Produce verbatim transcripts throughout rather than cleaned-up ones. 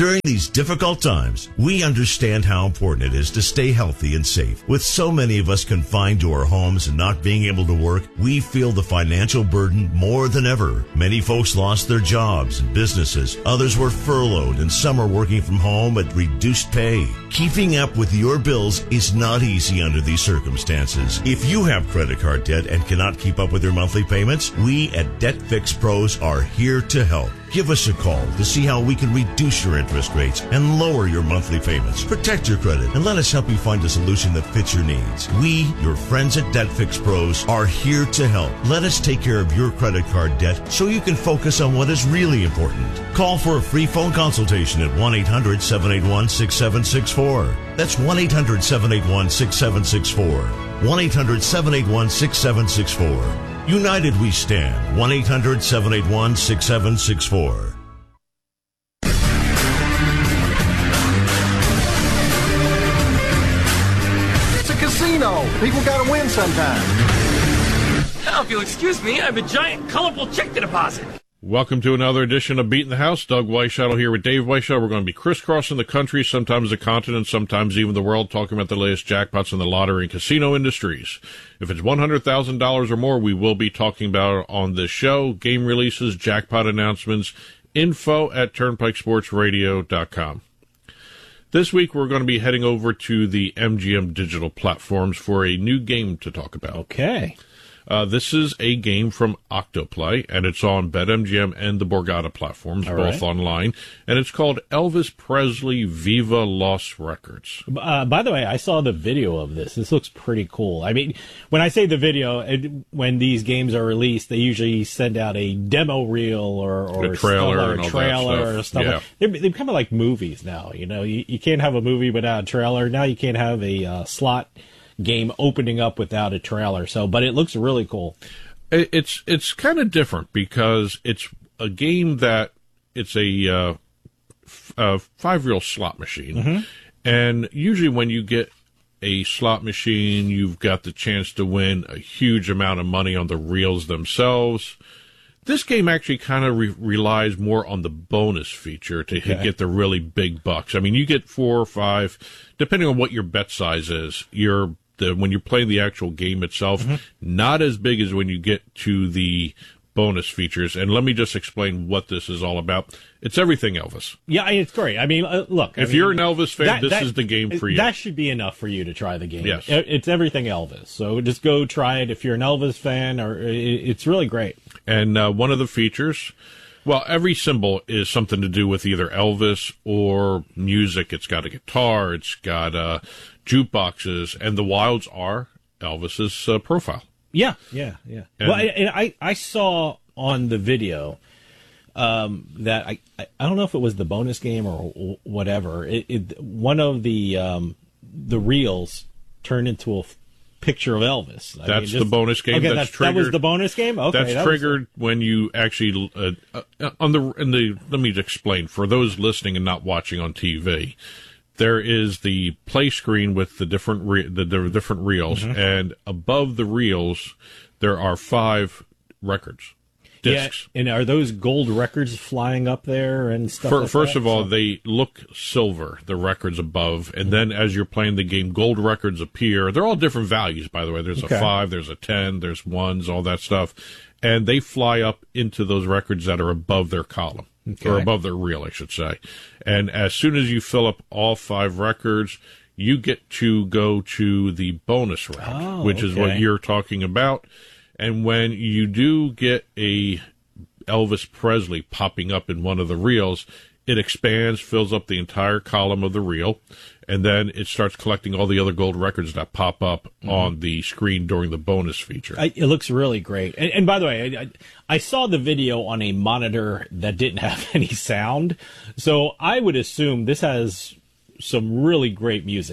During these difficult times, we understand how important it is to stay healthy and safe. With so many of us confined to our homes and not being able to work, we feel the financial burden more than ever. Many folks lost their jobs and businesses. Others were furloughed and some are working from home at reduced pay. Keeping up with your bills is not easy under these circumstances. If you have credit card debt and cannot keep up with your monthly payments, we at Debt Fix Pros are here to help. Give us a call to see how we can reduce your interest rates and lower your monthly payments. Protect your credit and let us help you find a solution that fits your needs. We, your friends at Debt Fix Pros, are here to help. Let us take care of your credit card debt so you can focus on what is really important. Call for a free phone consultation at one eight hundred seven eight one six seven six four. That's one eight hundred seven eight one six seven six four. one eight hundred seven eight one six seven six four. United we stand. one eight hundred seven eight one six seven six four. It's a casino. People gotta win sometime. Now, if you'll excuse me, I have a giant, colorful check to deposit. Welcome to another edition of Beating the House. Doug Weishuttle here with Dave Weishuttle. We're going to be crisscrossing the country, sometimes the continent, sometimes even the world, talking about the latest jackpots in the lottery and casino industries. If it's one hundred thousand dollars or more, we will be talking about it on this show. Game releases, jackpot announcements, info at turnpike sports radio dot com. This week, we're going to be heading over to the M G M digital platforms for a new game to talk about. Okay. Uh, this is a game from Octoplay, and it's on BetMGM and the Borgata platforms, All both right. online. And it's called Elvis Presley Viva Los Records. Uh, by the way, I saw the video of this. This looks pretty cool. I mean, when I say the video, it, when these games are released, they usually send out a demo reel or, or A trailer stuff, or and a all trailer that or stuff. stuff. Yeah. Like, they're, they're kind of like movies now. You know, you, you can't have a movie without a trailer. Now you can't have a uh, slot game opening up without a trailer. So, but it looks really cool. It's it's kind of different because it's a game that it's a, uh, f- a five-reel slot machine. Mm-hmm. And usually when you get a slot machine, you've got the chance to win a huge amount of money on the reels themselves. This game actually kind of re- relies more on the bonus feature to Okay. get the really big bucks. I mean, you get four or five, depending on what your bet size is. You're the, when you're playing the actual game itself, Mm-hmm. not as big as when you get to the bonus features. And let me just explain what this is all about. It's everything Elvis. Yeah, it's great. I mean, uh, look. I If mean, you're an Elvis fan, that- this that- is the game for you. That should be enough for you to try the game. Yes. It- It's everything Elvis. So just go try it if you're an Elvis fan, or it- it's really great. And uh, one of the features, well, every symbol is something to do with either Elvis or music. It's got a guitar, it's got uh, jukeboxes, and the wilds are Elvis's uh, profile. Yeah, yeah, yeah. And- well, I, and I, I saw on the video um, that I, I I don't know if it was the bonus game or whatever. It, it one of the um, the reels turned into a f- picture of Elvis. I That's the bonus game. Okay, That's that's, that was triggered- the bonus game. Okay, That's that was- triggered when you actually uh, uh, on the in the. Let me explain for those listening and not watching on T V. There is the play screen with the different re- the, the different reels, Mm-hmm. and above the reels there are five records, discs. Yeah, and are those gold records flying up there and stuff? For, like first that? of all, So- they look silver, the records above, and then as you're playing the game, gold records appear. They're all different values, by the way. There's Okay. a five, there's a ten, there's ones, all that stuff. And they fly up into those records that are above their column, or Okay. above their reel, I should say. And as soon as you fill up all five records, you get to go to the bonus round, Oh, which is what okay. you're talking about. And when you do get a Elvis Presley popping up in one of the reels, it expands, fills up the entire column of the reel, and then it starts collecting all the other gold records that pop up Mm-hmm. on the screen during the bonus feature. I, it looks really great. And, and by the way, I, I, I saw the video on a monitor that didn't have any sound, so I would assume this has some really great music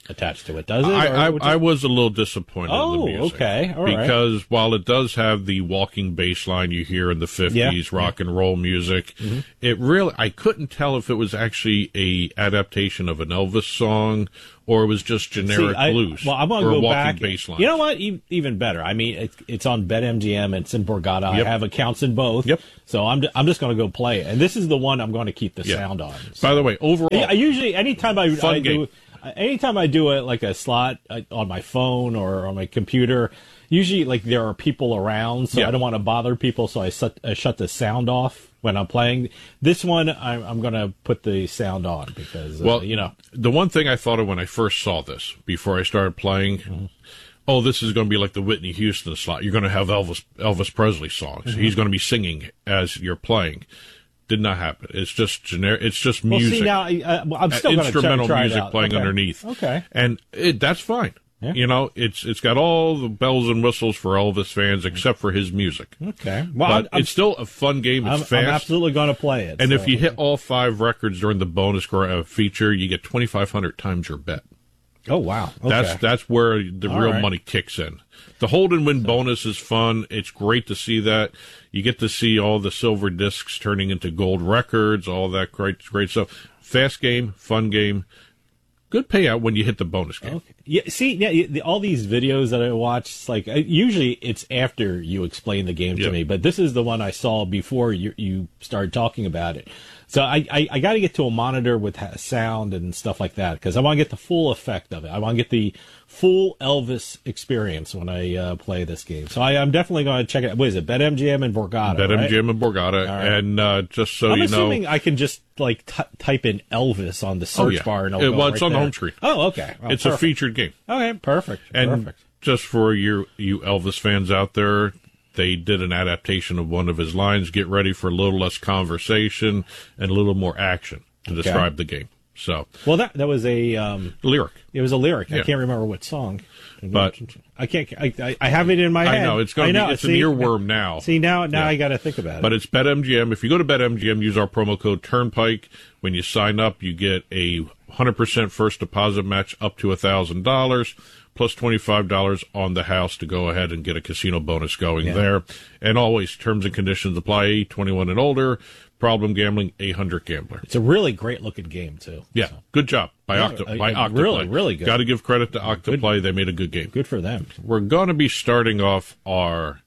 attached to it, does it? I, Or I, would I you- was a little disappointed Oh, in the music. okay. All right. Because while it does have the walking bass line you hear in the fifties, Yeah. rock and roll music, Mm-hmm. it really, I couldn't tell if it was actually a adaptation of an Elvis song or it was just generic See, I- blues Well, I'm going or to go walking back. bass line. You know what? E- even better. I mean, it, it's on BetMGM. It's in Borgata. Yep. I have accounts in both. Yep. So I'm I'm just going to go play it. And this is the one I'm going to keep the Yeah. sound on. By the way, overall, I usually, anytime I, Fun I game. do, anytime I do it like a slot uh, on my phone or on my computer, usually like there are people around, so Yeah. I don't want to bother people, so I, shut I shut the sound off when I'm playing. This one, I'm, I'm going to put the sound on because, uh, well, you know. the one thing I thought of when I first saw this, before I started playing, Mm-hmm. oh, this is going to be like the Whitney Houston slot. You're going to have Elvis Elvis Presley songs. Mm-hmm. He's going to be singing as you're playing. Did not happen. It's just generic. It's just Well, music. see, now I, uh, well, I'm still going to instrumental try, try music it out. playing Okay. underneath. Okay. And it, that's fine. Yeah. You know, it's it's got all the bells and whistles for Elvis fans except for his music. Okay. Well, But I'm, I'm, it's still a fun game. It's I'm, fast. I'm absolutely going to play it. and so. if you hit all five records during the bonus gra- uh, feature, you get twenty-five hundred times your bet. Oh, wow. Okay. That's that's where the All real right. money kicks in. The hold and win bonus is fun. It's great to see that. You get to see all the silver discs turning into gold records, all that great great stuff. Fast game, fun game. Good payout when you hit the bonus game. Okay. Yeah, see, yeah, y- the, all these videos that I watch, it's like I, usually it's after you explain the game to Yep. me, but this is the one I saw before you you started talking about it. So I I, I got to get to a monitor with ha- sound and stuff like that because I want to get the full effect of it. I want to get the full Elvis experience when I uh, play this game. So I, I'm definitely going to check it out. What is it? BetMGM and Borgata. right? BetMGM and Borgata, right. and uh, just so I'm you assuming know, I can just like t- type in Elvis on the search Oh, yeah. bar and Uh, it'll go well, it's right on the there. home screen. Oh, okay. Oh, it's a perfect. featured game. Okay, perfect. And perfect. just for your you Elvis fans out there, they did an adaptation of one of his lines. Get ready for a little less conversation and a little more action to Okay. describe the game. So, Well, that that was a um, lyric. it was a lyric. I Yeah. can't remember what song, But- I can't. I, I, I have it in my I head. know, it's gonna be- know, it's an see? earworm now. See now, now Yeah. I got to think about But it. it's BetMGM. If you go to BetMGM, use our promo code Turnpike. When you sign up, you get a one hundred percent first deposit match up to one thousand dollars, plus twenty-five dollars on the house to go ahead and get a casino bonus going Yeah. there. And always, terms and conditions apply, twenty-one and older. Problem gambling, eight hundred gambler. It's a really great looking game too. Yeah, So, good job by, Yeah, Octa, uh, by uh, Octaplay. really, really good. Got to give credit to Octaplay. They made a good game. good for them. We're going to be starting off our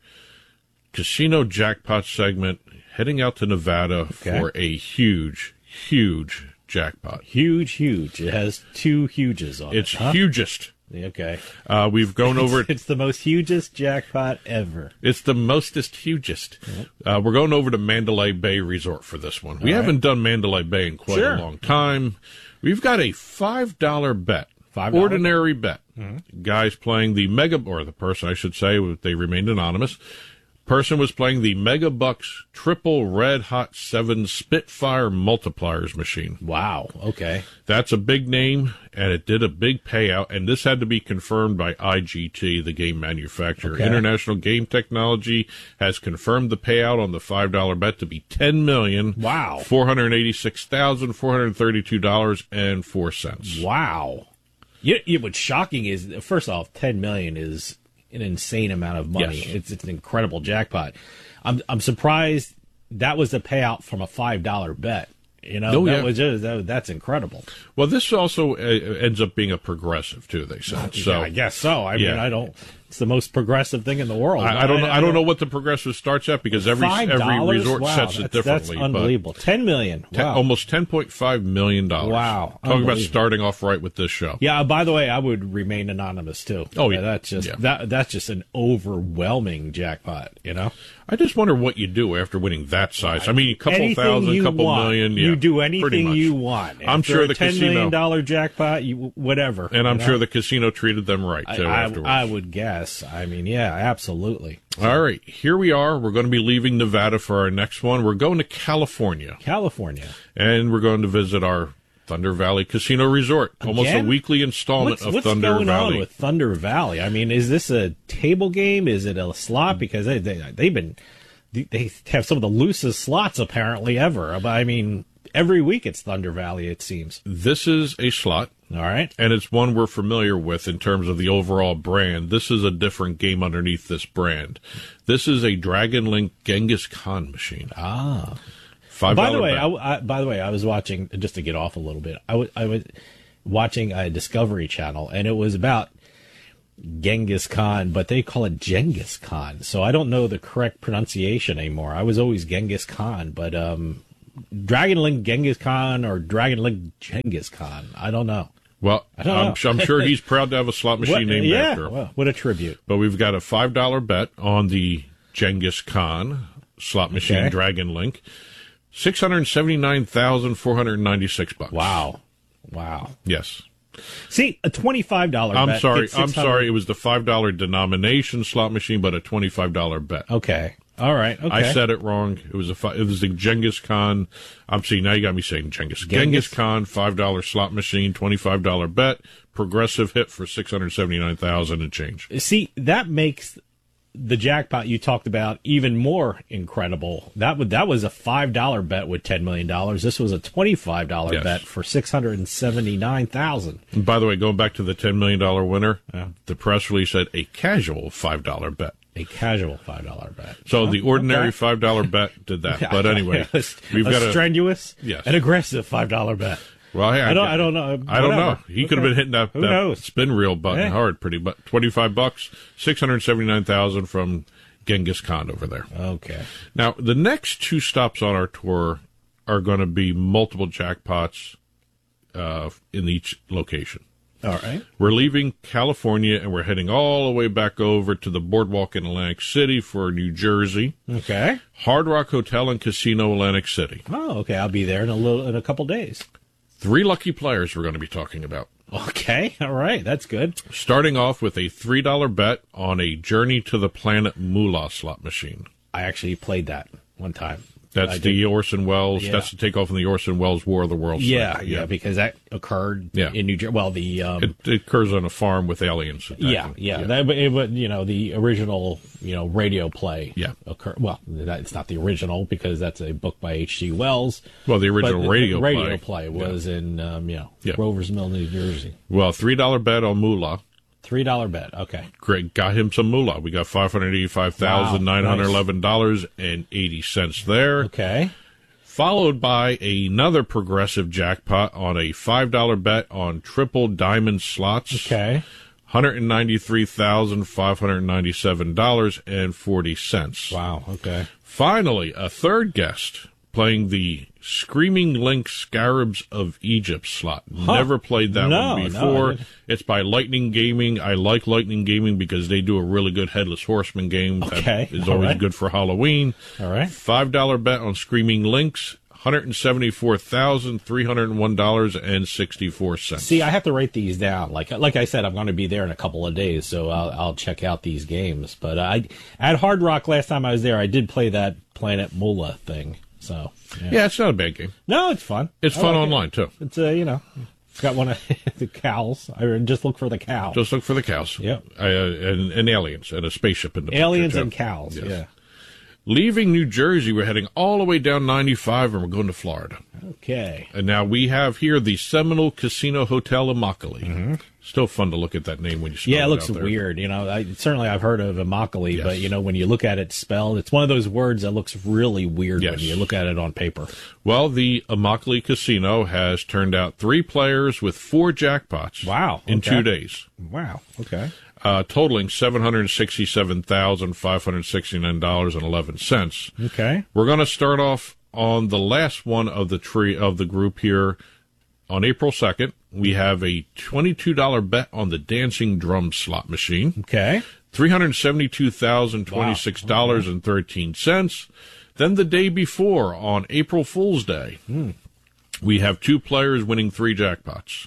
casino jackpot segment, heading out to Nevada Okay. for a huge, huge jackpot. Huge, huge. It has two huges on It's it. Huh? hugest. Okay. Uh, we've gone over it. It's the most hugest jackpot ever. It's the mostest hugest. Uh, we're going over to Mandalay Bay Resort for this one. We All right. haven't done Mandalay Bay in quite Sure. a long time. We've got a five dollar bet. five dollars? Ordinary bet. Guys playing the mega, or the person I should say, they remained anonymous. Person was playing the Mega Bucks Triple Red Hot seven Spitfire Multipliers machine. Wow. Okay. That's a big name, and it did a big payout, and this had to be confirmed by I G T, the game manufacturer. Okay. International Game Technology has confirmed the payout on the five dollar bet to be ten million dollars. Wow. four hundred eighty-six thousand four hundred thirty-two dollars and four cents. Wow. You, you, what's shocking is, first off, ten million is an insane amount of money. Yes. It's, it's an incredible jackpot. I'm I'm surprised that was the payout from a five dollar bet. You know, Oh, that yeah. was just, that, that's incredible. Well, this also uh, ends up being a progressive, too, they said. So yeah, I guess so. I yeah. mean, I don't. It's the most progressive thing in the world. I, I don't know. I don't know what the progressive starts at because every Five every dollars? resort Wow, sets it that's, differently. That's unbelievable. Ten million. But ten, Wow. almost ten point five million dollars. Wow, Talking about unbelievable. starting off right with this show. Yeah. uh, By the way, I would remain anonymous too. Oh, yeah. That's just Yeah. that. That's just an overwhelming jackpot. You know. I just wonder what you do after winning that size. I mean, a couple Anything thousand, you couple want. million. Yeah, you do pretty anything much. you want. I'm After sure a the ten casino- million dollar jackpot. You whatever. And I'm you know? sure the casino treated them right, I, too, I, afterwards. I would guess. I mean, yeah, absolutely. All right, here we are. We're going to be leaving Nevada for our next one. We're going to California, California. and we're going to visit our Thunder Valley Casino Resort. Almost a Again? weekly installment What's, of what's Thunder going Valley. on with Thunder Valley? I mean, is this a table game? Is it a slot? Because they, they they've been they have some of the loosest slots apparently ever. But I mean, every week it's Thunder Valley. It seems. This is a slot. All right. And it's one we're familiar with in terms of the overall brand. This is a different game underneath this brand. This is a Dragon Link Genghis Khan machine. Ah. Five By the way, bet. I, I, by the way, I was watching, just to get off a little bit, I was, I was watching a Discovery Channel, and it was about Genghis Khan, but they call it Genghis Khan. So I don't know the correct pronunciation anymore. I was always Genghis Khan, but um, Dragon Link Genghis Khan or Dragon Link Genghis Khan, I don't know. Well, I don't I'm, know. I'm sure he's proud to have a slot machine What, named yeah, after him. well, what a tribute. But we've got a five dollar bet on the Genghis Khan slot machine Okay. Dragon Link. six hundred seventy-nine thousand four hundred ninety-six bucks. Wow. Wow. Yes. See, a twenty-five dollar I'm bet. sorry. gets I'm six hundred sorry. It was the five dollar denomination slot machine, but a twenty-five dollar bet. Okay. All right. Okay. I said it wrong. It was a fi- it was the Genghis Khan. I'm seeing now. You got me saying Genghis. Genghis. Genghis Khan five dollar slot machine, twenty-five dollar bet, progressive hit for six hundred seventy nine thousand and change. See, that makes the jackpot you talked about even more incredible. That would that was a five dollar bet with ten million dollars. This was a twenty-five dollar Yes. bet for six hundred seventy-nine thousand dollars. And by the way, going back to the ten million dollar winner, the press release said a casual five dollar bet. A casual five dollar bet. So the ordinary okay. five dollar bet did that. But anyway, a, we've a got a strenuous Yes. and aggressive five dollar bet. well. Hey, I don't. I don't know. I don't know. Whatever. He could have been hitting that, Who that knows? spin reel button Hey. hard, pretty. But twenty five bucks, six hundred seventy nine thousand from Genghis Khan over there. Okay. Now the next two stops on our tour are going to be multiple jackpots uh, in each location. All right. We're leaving California and we're heading all the way back over to the boardwalk in Atlantic City for New Jersey. Okay. Hard Rock Hotel and Casino, Atlantic City. Oh, okay. I'll be there in a little in a couple days. Three lucky players we're going to be talking about. Okay. All right. That's good. Starting off with a three dollar bet on a Journey to the Planet Moolah slot machine. I actually played that one time. That's I the did. Orson Welles. Yeah. That's the takeoff from the Orson Welles War of the Worlds. Yeah, thing. yeah, because that occurred Yeah. in New Jersey. Well, the um, It, it occurs on a farm with aliens. attacking. yeah, yeah, That, but it, but, you know, the original, you know, radio play. Yeah. Occur, well, that, it's not the original because that's a book by H G Wells. Well, the original but the radio radio play. play was in um, you know Yeah. Rover's Mill, New Jersey. Well, three dollar bet on Moolah. Three dollar bet. Okay. Great, got him some moolah. We got five hundred eighty-five thousand nine hundred eleven dollars and eighty cents there. Okay. Followed by another progressive jackpot on a five dollar bet on triple diamond slots. Okay. one hundred ninety-three thousand five hundred ninety-seven dollars and forty cents. Wow. Okay. Finally, a third guest playing the Screaming Link Scarabs of Egypt slot. Huh. Never played that No, one no, before. I didn't. It's by Lightning Gaming. I like Lightning Gaming because they do a really good Headless Horseman game Okay, that is all always right. good for Halloween. All right. five dollar bet on Screaming Links, one hundred seventy-four thousand three hundred one dollars and sixty-four cents. See, I have to write these down. Like like I said, I'm going to be there in a couple of days, so I'll, I'll check out these games. But I at Hard Rock last time I was there, I did play that Planet Moolah thing. So yeah, Yeah, it's not a bad game. no, it's fun. It's I fun like it. online, too. It's uh, you know, got one of the cows. I just look for the cow. Just look for the cows. Yep. Uh, and, and aliens and a spaceship in the Aliens picture, too. and cows. Yes. Yeah. Leaving New Jersey, we're heading all the way down ninety-five, and we're going to Florida. Okay. And now we have here the Seminole Casino Hotel Immokalee. Still fun to look at that name when you spell Yeah, it it looks out there. weird. You know, I, certainly I've heard of Immokalee, Yes. but you know, when you look at it spelled, it's one of those words that looks really weird Yes. when you look at it on paper. Well, the Immokalee Casino has turned out three players with four jackpots. Wow, In okay. two days, Wow. Okay. uh, totaling seven hundred sixty-seven thousand five hundred sixty-nine dollars and eleven cents. Okay. We're going to start off on the last one of the tree of the group here. On April second, we have a twenty-two dollar bet on the Dancing Drum slot machine. Okay. three hundred seventy-two thousand twenty-six dollars and thirteen cents. Then the day before, on April Fool's Day, we have two players winning three jackpots.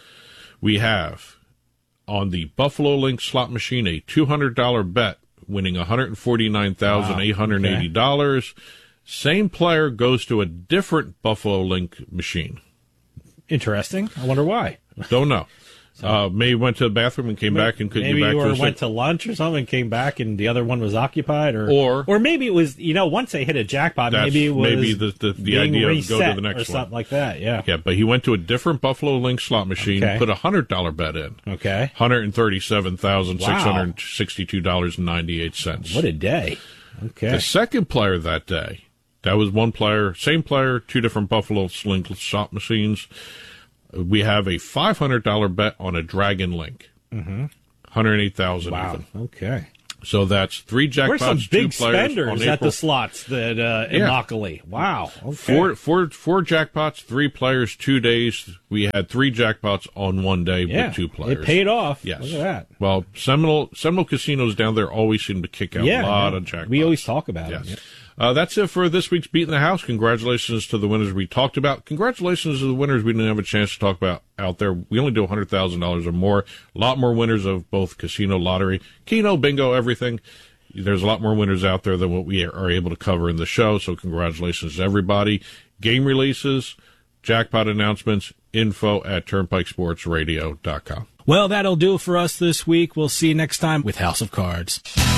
We have, on the Buffalo Link slot machine, a two hundred dollar bet winning one hundred forty-nine thousand eight hundred eighty dollars. Same player goes to a different Buffalo Link machine. Interesting. I wonder why. Don't know. So, uh, maybe went to the bathroom and came maybe, back and couldn't maybe get back you to were, his went to lunch or something, came back, and the other one was occupied, or Or- or maybe it was, you know, once they hit a jackpot, That's maybe it was maybe the- the- the being idea of reset go to the next or one. something like that. Yeah. Yeah, but he went to a different Buffalo Link slot machine, Okay. put a hundred dollar bet in. Okay. one hundred thirty-seven thousand six hundred sixty-two dollars and ninety-eight cents. What a day. Okay. The second player that day, that was one player, same player, two different Buffalo Link slot machines. We have a five hundred dollar bet on a Dragon Link. Mm-hmm. one hundred eight thousand Wow. even. Okay. So that's three jackpots, We're some two big players spenders on at April. the slots that uh, Yeah. Immokalee. Wow. Okay. Four, four, four jackpots, three players, two days. We had three jackpots on one day yeah. with two players. It paid off. Yes. Look at that. Well, Seminole Seminole casinos down there always seem to kick out Yeah. a lot yeah. of jackpots. We always talk about Yes. it. Uh, that's it for this week's Beat in the House. Congratulations to the winners we talked about. Congratulations to the winners we didn't have a chance to talk about out there. We only do one hundred thousand dollars or more. A lot more winners of both casino, lottery, keno, bingo, everything. There's a lot more winners out there than what we are able to cover in the show, so congratulations to everybody. Game releases, jackpot announcements, info at turnpike sports radio dot com. Well, that'll do it for us this week. We'll see you next time with House of Cards.